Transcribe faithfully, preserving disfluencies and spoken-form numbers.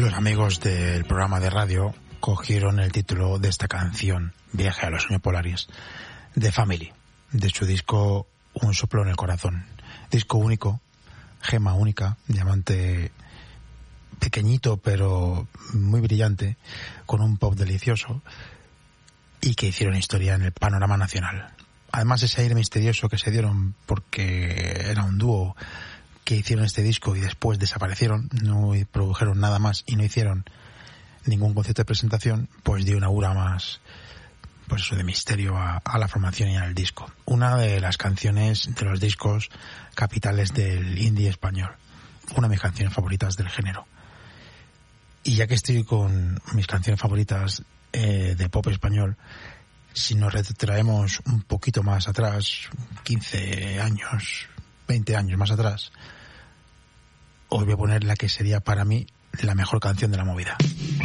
Los amigos del programa de radio cogieron el título de esta canción, Viaje a los Sueños Polaris, de Family, de su disco Un soplo en el corazón. Disco único, gema única, diamante pequeñito pero muy brillante, con un pop delicioso, y que hicieron historia en el panorama nacional. Además, ese aire misterioso que se dieron porque era un dúo que hicieron este disco y después desaparecieron, no produjeron nada más y no hicieron ningún concierto de presentación, pues dio una aura más, pues eso, de misterio a, a la formación y al disco. Una de las canciones de los discos capitales del indie español, una de mis canciones favoritas del género. Y ya que estoy con mis canciones favoritas eh, de pop español, si nos retraemos un poquito más atrás, quince años, veinte años más atrás, os voy a poner la que sería para mí la mejor canción de la movida.